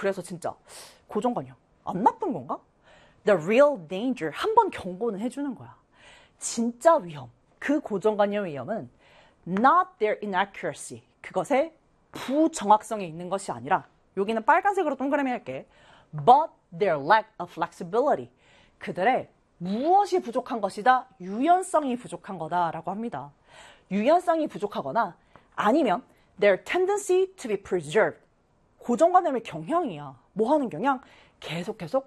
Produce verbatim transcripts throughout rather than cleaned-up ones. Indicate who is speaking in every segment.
Speaker 1: 그래서 진짜 고정관념 안 나쁜 건가? The real danger, 한번 경고는 해주는 거야. 진짜 위험, 그 고정관념의 위험은 not their inaccuracy, 그것의 부정확성에 있는 것이 아니라, 여기는 빨간색으로 동그라미 할게, but their lack of flexibility, 그들의 무엇이 부족한 것이다, 유연성이 부족한 거다라고 합니다. 유연성이 부족하거나 아니면 their tendency to be preserved, 고정관념의 경향이야. 뭐 하는 경향? 계속 계속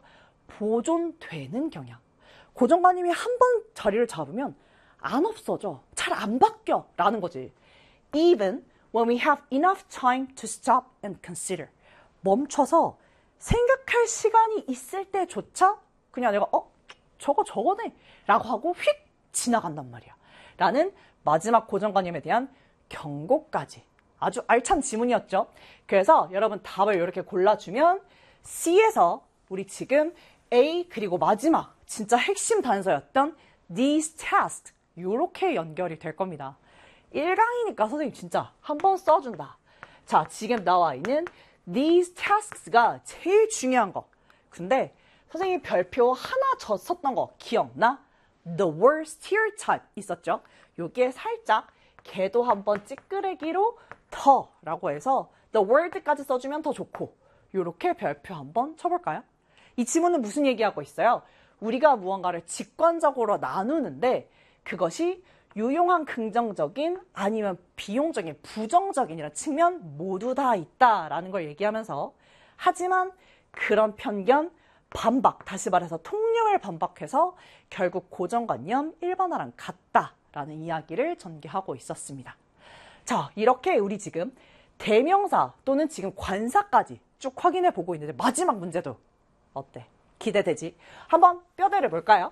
Speaker 1: 보존되는 경향. 고정관념이 한 번 자리를 잡으면 안 없어져. 잘 안 바뀌어 라는 거지. Even when we have enough time to stop and consider. 멈춰서 생각할 시간이 있을 때조차 그냥 내가 어? 저거 저거네 라고 하고 휙 지나간단 말이야. 라는 마지막 고정관념에 대한 경고까지. 아주 알찬 지문이었죠. 그래서 여러분 답을 이렇게 골라주면 C에서 우리 지금 A 그리고 마지막 진짜 핵심 단서였던 these tasks 이렇게 연결이 될 겁니다. 일 강이니까 선생님 진짜 한번 써준다. 자, 지금 나와 있는 these tasks가 제일 중요한 거. 근데 선생님 별표 하나 더 썼던 거 기억나? The word stereotype 있었죠? 요게 살짝 걔도 한번 찌끄레기로 더 라고 해서 the word까지 써주면 더 좋고, 요렇게 별표 한번 쳐볼까요? 이 지문은 무슨 얘기하고 있어요? 우리가 무언가를 직관적으로 나누는데 그것이 유용한 긍정적인 아니면 비용적인 부정적인이라는 측면 모두 다 있다라는 걸 얘기하면서, 하지만 그런 편견, 반박, 다시 말해서 통념을 반박해서 결국 고정관념 일반화랑 같다라는 이야기를 전개하고 있었습니다. 자, 이렇게 우리 지금 대명사 또는 지금 관사까지 쭉 확인해 보고 있는데 마지막 문제도 어때? 기대되지? 한번 뼈대를 볼까요?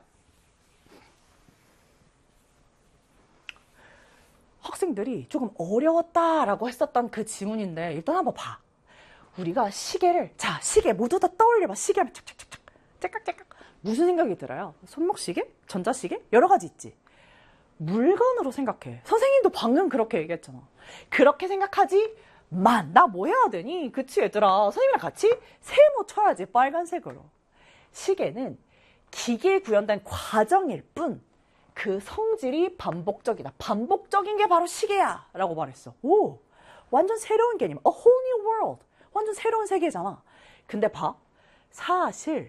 Speaker 1: 학생들이 조금 어려웠다라고 했었던 그 지문인데 일단 한번 봐. 우리가 시계를, 자, 시계 모두 다 떠올려봐. 시계 하면 착착착착, 째깍째깍. 무슨 생각이 들어요? 손목시계? 전자시계? 여러 가지 있지. 물건으로 생각해. 선생님도 방금 그렇게 얘기했잖아. 그렇게 생각하지만 나 뭐 해야 되니? 그치 얘들아. 선생님이랑 같이 세모 쳐야지, 빨간색으로. 시계는 기계에 구현된 과정일 뿐 그 성질이 반복적이다. 반복적인 게 바로 시계야 라고 말했어. 오, 완전 새로운 개념. A whole new world. 완전 새로운 세계잖아. 근데 봐, 사실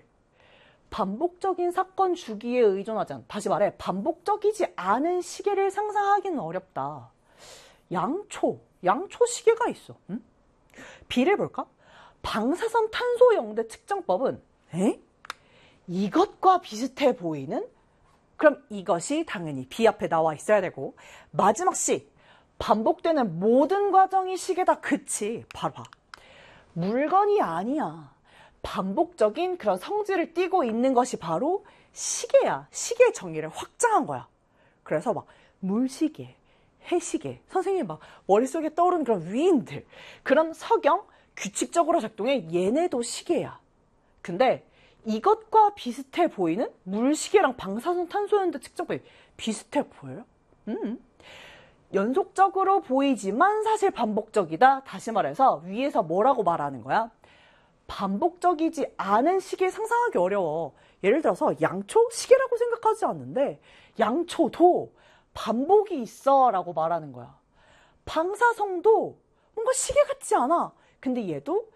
Speaker 1: 반복적인 사건 주기에 의존하지 않, 다시 말해 반복적이지 않은 시계를 상상하기는 어렵다. 양초, 양초 시계가 있어. 응? B를 볼까? 방사선 탄소 영대 측정법은 에? 이것과 비슷해 보이는? 그럼 이것이 당연히 B 앞에 나와 있어야 되고, 마지막 C, 반복되는 모든 과정이 시계다. 그치? 봐봐. 물건이 아니야. 반복적인 그런 성질을 띠고 있는 것이 바로 시계야. 시계의 정의를 확장한 거야. 그래서 막 물시계, 해시계, 선생님 막 머릿속에 떠오르는 그런 위인들, 그런 서경, 규칙적으로 작동해. 얘네도 시계야. 근데 이것과 비슷해 보이는 물시계랑 방사선 탄소연대 측정법이 비슷해 보여요? 음. 연속적으로 보이지만 사실 반복적이다. 다시 말해서 위에서 뭐라고 말하는 거야? 반복적이지 않은 시계 상상하기 어려워. 예를 들어서 양초? 시계라고 생각하지 않는데 양초도 반복이 있어 라고 말하는 거야. 방사성도 뭔가 시계 같지 않아. 근데 얘도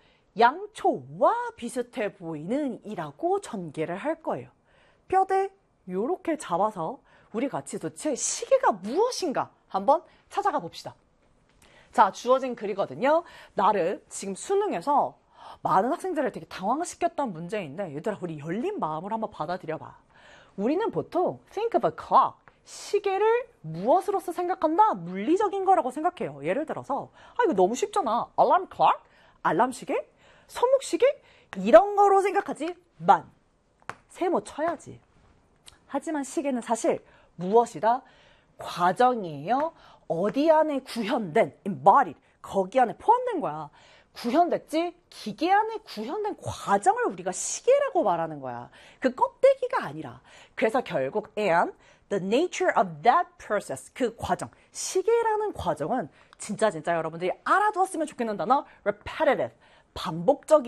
Speaker 1: 양초와 비슷해 보이는 이라고 전개를 할 거예요. 뼈대 요렇게 잡아서 우리 같이 도대체 시계가 무엇인가 한번 찾아가 봅시다. 자, 주어진 글이거든요. 나름 지금 수능에서 많은 학생들을 되게 당황시켰던 문제인데, 얘들아 우리 열린 마음으로 한번 받아들여봐. 우리는 보통 think of a clock, 시계를 무엇으로서 생각한다? 물리적인 거라고 생각해요. 예를 들어서 아 이거 너무 쉽잖아. alarm clock? 알람 시계? 손목시계? 이런 거로 생각하지만 세모 쳐야지. 하지만 시계는 사실 무엇이다? 과정이에요. 어디 안에 구현된, embodied, 거기 안에 포함된 거야. 구현됐지? 기계 안에 구현된 과정을 우리가 시계라고 말하는 거야. 그 껍데기가 아니라. 그래서 결국 and the nature of that process, 그 과정, 시계라는 과정은 진짜 진짜 여러분들이 알아두었으면 좋겠는 단어 repetitive, 반복적인